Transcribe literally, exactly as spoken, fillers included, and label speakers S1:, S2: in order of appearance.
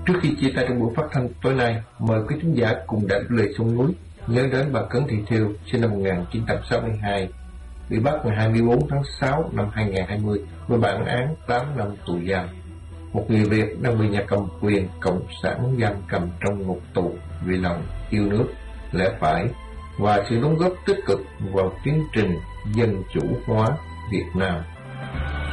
S1: Trước khi chia tay trong buổi phát thanh tối nay, mời quý thính giả cùng Đại Lề Sông Núi nhớ đến bà Cấn Thị Thêu, sinh năm một nghìn chín trăm sáu mươi hai, bị bắt ngày hai mươi bốn tháng sáu năm hai nghìn không trăm hai mươi với bản án tám năm tù giam. Một người Việt đang bị nhà cầm quyền cộng sản giam cầm trong ngục tù vì lòng yêu nước, lẽ phải và sự đóng góp tích cực vào tiến trình dân chủ hóa Việt Nam.